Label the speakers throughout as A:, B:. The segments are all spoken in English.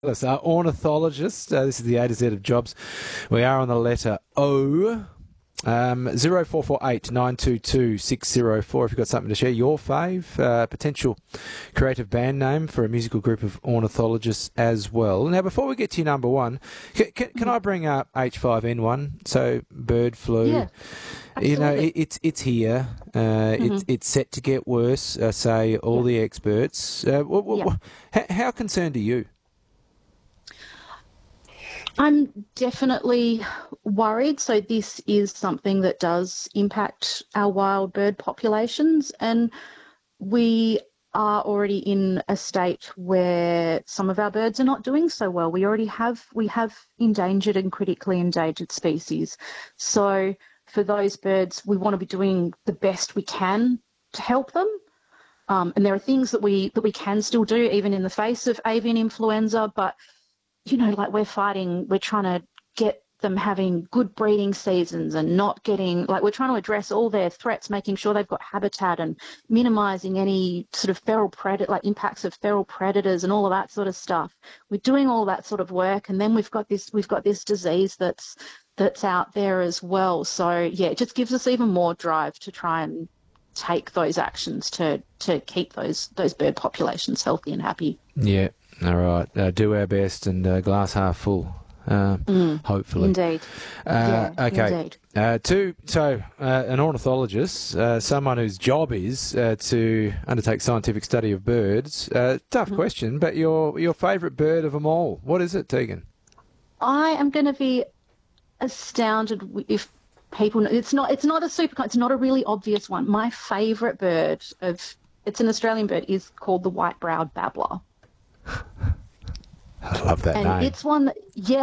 A: Ornithologist. This is the A to Z of jobs. We are on the letter O. 0448 922 604 if you've got something to share. Your fave, potential creative band name for a musical group of ornithologists as well. Now, before we get to your number one, can I bring up H5N1? So, bird flu.
B: Yeah, absolutely.
A: It's here. It's set to get worse, say all the experts. How concerned are you?
B: I'm definitely worried. So this is something that does impact our wild bird populations, and we are already in a state where some of our birds are not doing so well. We have endangered and critically endangered species. So for those birds, we want to be doing the best we can to help them. And there are things that we can still do even in the face of avian influenza, but we're trying to get them having good breeding seasons and not getting, we're trying to address all their threats, making sure they've got habitat and minimising any sort of feral predator, impacts of feral predators and all of that sort of stuff. We're doing all that sort of work, and then we've got this disease that's out there as well. So yeah, it just gives us even more drive to try and take those actions to keep those bird populations healthy and happy.
A: Yeah. All right. Do our best and glass half full, hopefully.
B: Indeed.
A: Okay.
B: Indeed.
A: An ornithologist, someone whose job is to undertake scientific study of birds. Tough question, but your favourite bird of them all, what is it, Tegan?
B: I am going to be astounded if people know. It's not a really obvious one. My favourite bird it's an Australian bird, is called the white-browed babbler.
A: I love that name.
B: And it's one,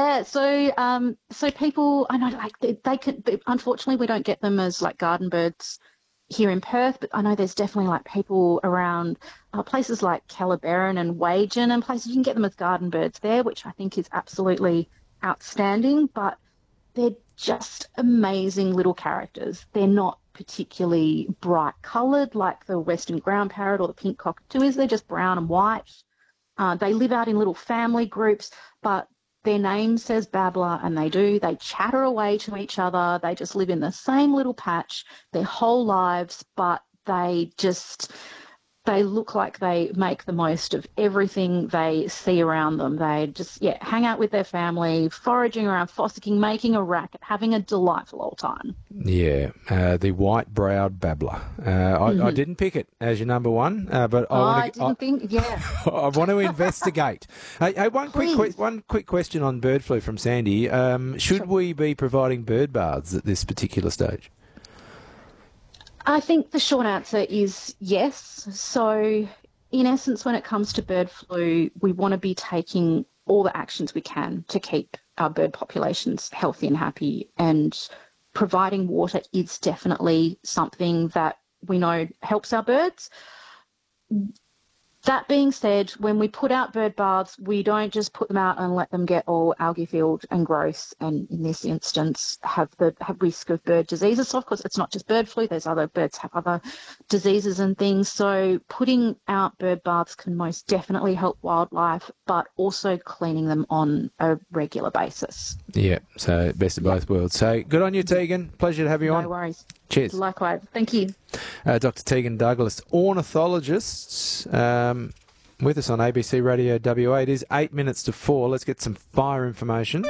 B: so people, I know, they can, unfortunately we don't get them as garden birds here in Perth, but I know there's definitely people around places like Kellerberrin and Wagen and places you can get them as garden birds there, which I think is absolutely outstanding, but they're just amazing little characters. They're not particularly bright coloured like the western ground parrot or the pink cockatoo is. They're just brown and white. They live out in little family groups, but their name says babbler, and they chatter away to each other. They just live in the same little patch their whole lives, but they look like they make the most of everything they see around them. They just, hang out with their family, foraging around, fossicking, making a racket, having a delightful old time.
A: Yeah, the white-browed babbler. I didn't pick it as your number one, but I want to investigate. Hey, one quick question on bird flu from Sandy. Should we be providing bird baths at this particular stage?
B: I think the short answer is yes. So in essence, when it comes to bird flu, we want to be taking all the actions we can to keep our bird populations healthy and happy, and providing water is definitely something that we know helps our birds. That being said, when we put out bird baths, we don't just put them out and let them get all algae-filled and gross, and in this instance have risk of bird diseases. So of course, it's not just bird flu. There's other birds have other diseases and things. So putting out bird baths can most definitely help wildlife, but also cleaning them on a regular basis.
A: Yeah, so best of both worlds. So good on you, Tegan. Pleasure to have you on.
B: No worries.
A: Cheers.
B: Likewise. Thank you.
A: Dr. Tegan Douglas, ornithologists, with us on ABC Radio WA. It is 8 minutes to 4. Let's get some fire information.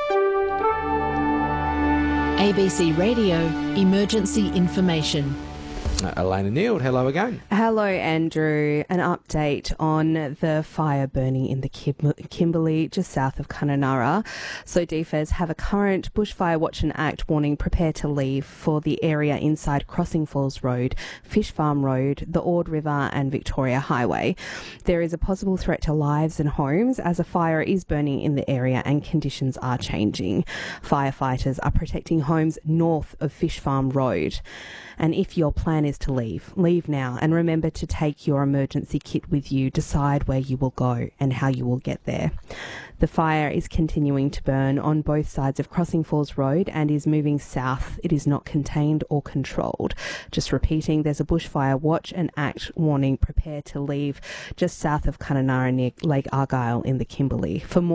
C: ABC Radio Emergency Information.
A: Elena Neild, hello again.
D: Hello, Andrew. An update on the fire burning in the Kimberley, just south of Kununurra. So DFES have a current bushfire watch and act warning, prepare to leave for the area inside Crossing Falls Road, Fish Farm Road, the Ord River and Victoria Highway. There is a possible threat to lives and homes as a fire is burning in the area and conditions are changing. Firefighters are protecting homes north of Fish Farm Road. And if your plan is prepares to leave. Leave now, and remember to take your emergency kit with you. Decide where you will go and how you will get there. The fire is continuing to burn on both sides of Crossing Falls Road and is moving south. It is not contained or controlled. Just repeating, there's a bushfire watch and act warning. Prepare to leave just south of Kununurra near Lake Argyle in the Kimberley. For more